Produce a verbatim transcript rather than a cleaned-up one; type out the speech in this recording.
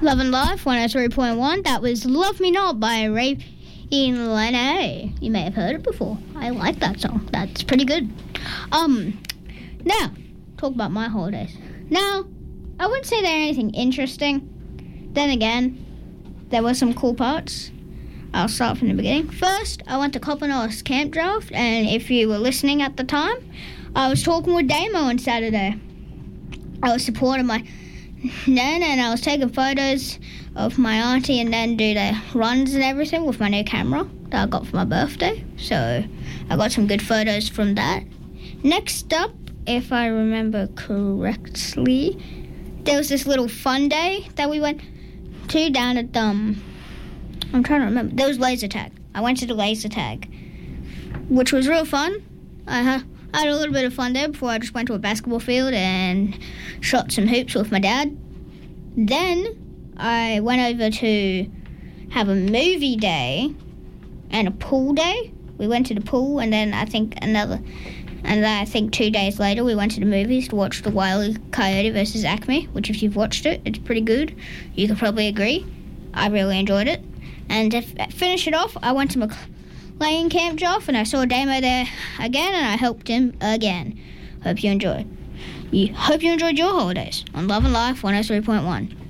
Love and Life one oh three point one. That was Love Me Not by Ray in Lene. You may have heard it before. I like that song. That's pretty good. Um, now, talk about my holidays. Now, I wouldn't say they're anything interesting. Then again, there were some cool parts. I'll start from the beginning. First, I went to Coppernoss Camp Draft, and if you were listening at the time, I was talking with Damo on Saturday. I was supporting my nan, and I was taking photos of my auntie and then do the runs and everything with my new camera that I got for my birthday. So I got some good photos from that. Next up, if I remember correctly, there was this little fun day that we went to down at, um, I'm trying to remember, there was laser tag. I went to the laser tag, which was real fun. I ha- I had a little bit of fun there before I just went to a basketball field and shot some hoops with my dad. Then I went over to have a movie day and a pool day. We went to the pool, and then I think another, and then I think two days later we went to the movies to watch The Wile E. Coyote versus Acme, which if you've watched it, it's pretty good. You could probably agree. I really enjoyed it. And to f- finish it off, I went to McLean Camp Joff, and I saw Damo there again, and I helped him again. Hope you enjoyed. You hope you enjoyed your holidays on Love and Life one oh three point one.